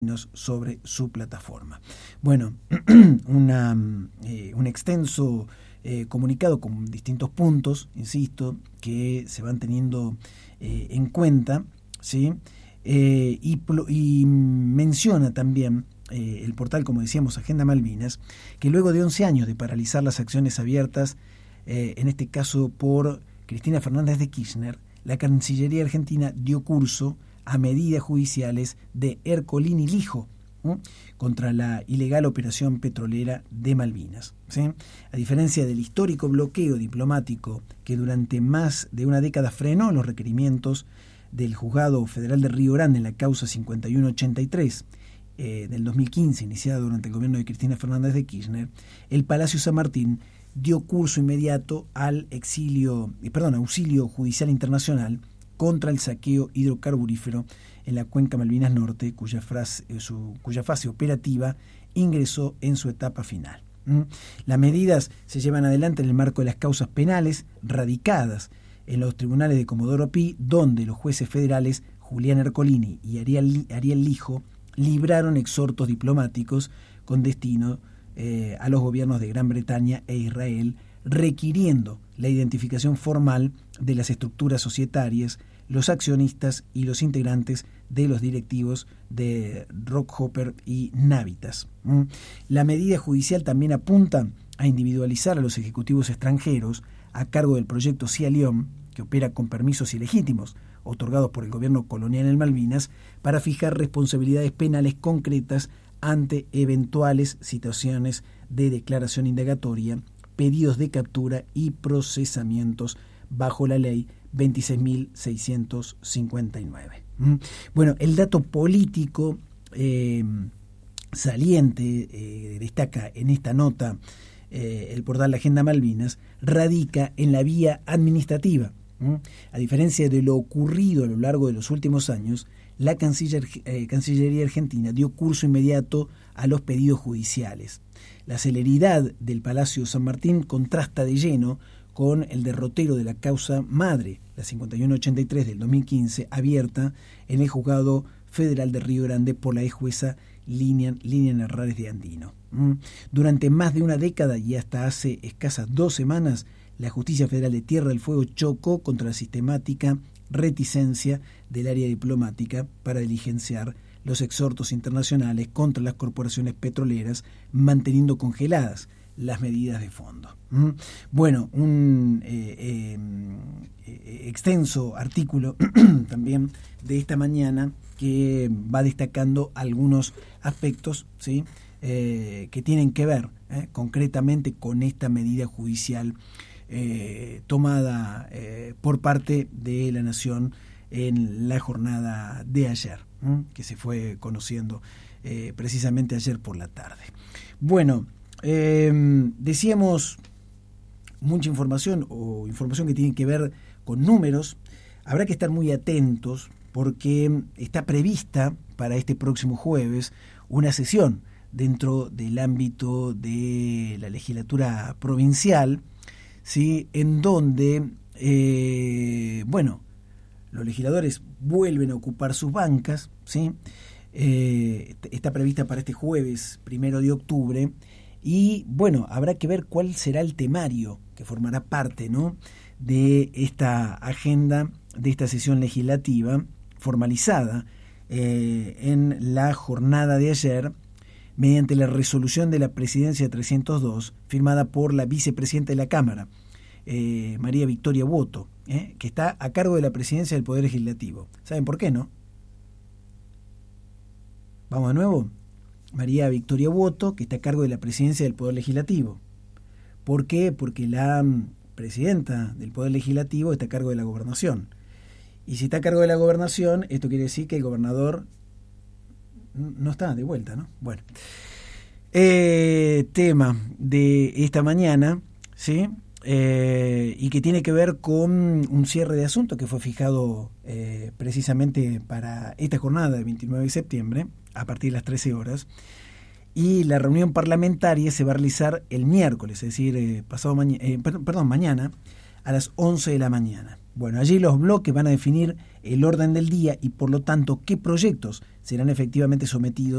sobre su plataforma. Bueno, un extenso comunicado con distintos puntos, insisto, que se van teniendo en cuenta, ¿sí? Y menciona también el portal, como decíamos, Agenda Malvinas, que luego de 11 años de paralizar las acciones abiertas, en este caso por Cristina Fernández de Kirchner, la Cancillería Argentina dio curso a medidas judiciales de Ercolini Lijo contra la ilegal operación petrolera de Malvinas, ¿sí? A diferencia del histórico bloqueo diplomático que durante más de una década frenó los requerimientos del Juzgado Federal de Río Grande en la causa 5183 del 2015, iniciada durante el gobierno de Cristina Fernández de Kirchner, el Palacio San Martín dio curso inmediato al auxilio judicial internacional contra el saqueo hidrocarburífero en la cuenca Malvinas Norte, cuya fase operativa ingresó en su etapa final. Las medidas se llevan adelante en el marco de las causas penales radicadas en los tribunales de Comodoro Pi, donde los jueces federales Julián Ercolini y Ariel Lijo libraron exhortos diplomáticos con destino a los gobiernos de Gran Bretaña e Israel, requiriendo la identificación formal de las estructuras societarias, los accionistas y los integrantes de los directivos de Rockhopper y Navitas. La medida judicial también apunta a individualizar a los ejecutivos extranjeros a cargo del proyecto Cia León, que opera con permisos ilegítimos otorgados por el gobierno colonial en Malvinas, para fijar responsabilidades penales concretas ante eventuales situaciones de declaración indagatoria, pedidos de captura y procesamientos bajo la ley 26.659. Bueno, el dato político saliente, destaca en esta nota el portal La Agenda Malvinas, radica en la vía administrativa. A diferencia de lo ocurrido a lo largo de los últimos años, la Cancillería Argentina dio curso inmediato a los pedidos judiciales. La celeridad del Palacio San Martín contrasta de lleno con el derrotero de la causa madre, la 5183 del 2015, abierta en el Juzgado Federal de Río Grande por la ex jueza Lilian Herrárez de Andino. Durante más de una década y hasta hace escasas 2 semanas, la Justicia Federal de Tierra del Fuego chocó contra la sistemática reticencia del área diplomática para diligenciar los exhortos internacionales contra las corporaciones petroleras, manteniendo congeladas las medidas de fondo. Bueno, un extenso artículo también de esta mañana que va destacando algunos aspectos, ¿sí? Que tienen que ver concretamente con esta medida judicial tomada por parte de la Nación en la jornada de ayer, que se fue conociendo precisamente ayer por la tarde. Bueno, decíamos mucha información o información que tiene que ver con números. Habrá que estar muy atentos porque está prevista para este próximo jueves una sesión dentro del ámbito de la legislatura provincial, ¿sí? En donde, los legisladores vuelven a ocupar sus bancas, ¿sí? Está prevista para este jueves 1 de octubre y, bueno, habrá que ver cuál será el temario que formará parte, ¿no?, de esta agenda, de esta sesión legislativa formalizada en la jornada de ayer, mediante la resolución de la Presidencia 302, firmada por la vicepresidenta de la Cámara, María Victoria Boto, que está a cargo de la presidencia del Poder Legislativo. ¿Saben por qué, no? Vamos de nuevo. María Victoria Boto, que está a cargo de la presidencia del Poder Legislativo. ¿Por qué? Porque la presidenta del Poder Legislativo está a cargo de la gobernación. Y si está a cargo de la gobernación, esto quiere decir que el gobernador no está de vuelta, ¿no? Bueno, tema de esta mañana, ¿sí? Y que tiene que ver con un cierre de asunto que fue fijado precisamente para esta jornada del 29 de septiembre, a partir de las 13 horas, y la reunión parlamentaria se va a realizar el miércoles, es decir, mañana, a las 11 de la mañana. Bueno, allí los bloques van a definir el orden del día y por lo tanto qué proyectos serán efectivamente sometidos